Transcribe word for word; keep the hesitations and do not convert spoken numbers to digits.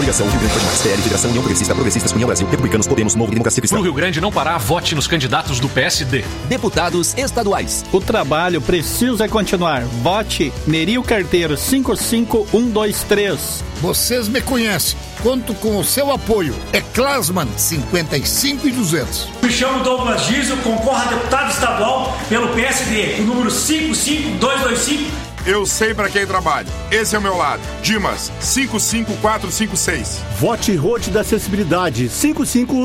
Coligação Rio Grande Mais, P L, Federação União Progressista, Progressistas, União Brasil, Republicanos, Podemos, Novo, Democracia Cristã. No Rio Grande não parar, vote nos candidatos do P S D. Deputados estaduais. O trabalho precisa continuar. Vote Nerio Carteiro cinco cinco um dois três. Vocês me conhecem. Conto com o seu apoio. É Klasman cinquenta e cinco e duzentos. Me chamo Douglas Diesel, concorro a deputado estadual pelo P S D, o número cinco cinco dois dois cinco. Eu sei para quem trabalho. Esse é o meu lado. Dimas, cinco cinco quatro cinco seis. Vote Rote da Acessibilidade, cinco cinco